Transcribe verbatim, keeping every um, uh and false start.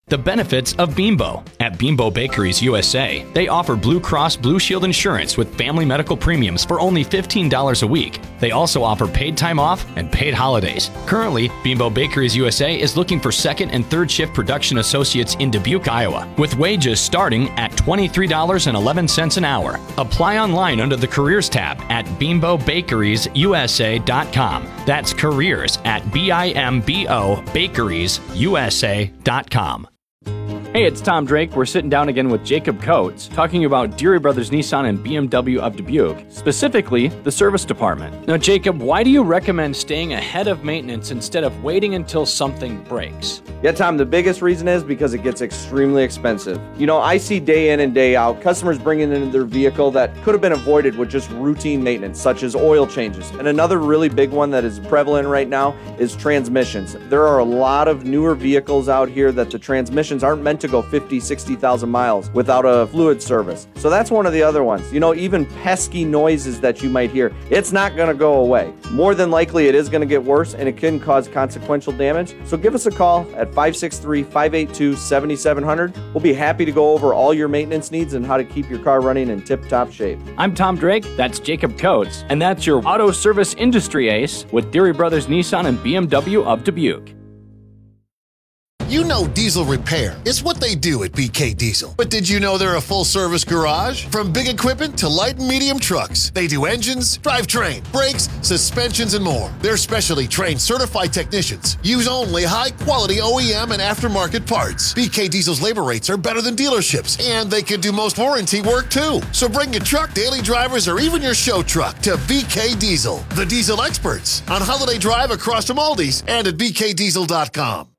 The benefits of Bimbo. At Bimbo Bakeries U S A, they offer Blue Cross Blue Shield insurance with family medical premiums for only fifteen dollars a week. They also offer paid time off and paid holidays. Currently, Bimbo Bakeries U S A is looking for second and third shift production associates in Dubuque, Iowa, with wages starting at twenty-three dollars and eleven cents an hour. Apply online under the Careers tab at bimbo bakeries u s a dot com. That's careers at B I M B O bakeries u s a dot com. Hey, it's Tom Drake. We're sitting down again with Jacob Coates, talking about Deary Brothers Nissan and B M W of Dubuque, specifically the service department. Now, Jacob, why do you recommend staying ahead of maintenance instead of waiting until something breaks? Yeah, Tom, the biggest reason is because it gets extremely expensive. You know, I see day in and day out customers bringing in their vehicle that could have been avoided with just routine maintenance, such as oil changes. And another really big one that is prevalent right now is transmissions. There are a lot of newer vehicles out here that the transmissions aren't meant to go fifty, sixty thousand miles without a fluid service. So that's one of the other ones. You know, even pesky noises that you might hear, it's not going to go away. More than likely, it is going to get worse and it can cause consequential damage. So give us a call at five six three, five eight two, seven seven zero zero. We'll be happy to go over all your maintenance needs and how to keep your car running in tip-top shape. I'm Tom Drake, that's Jacob Coates, and that's your auto service industry ace with Deary Brothers Nissan and B M W of Dubuque. You know diesel repair is what they do at B K Diesel. But did you know they're a full-service garage? From big equipment to light and medium trucks, they do engines, drivetrain, brakes, suspensions, and more. Their specially trained certified technicians use only high-quality O E M and aftermarket parts. B K Diesel's labor rates are better than dealerships, and they can do most warranty work too. So bring your truck, daily drivers, or even your show truck to B K Diesel, the diesel experts, on Holiday Drive across from Aldi's and at b k diesel dot com.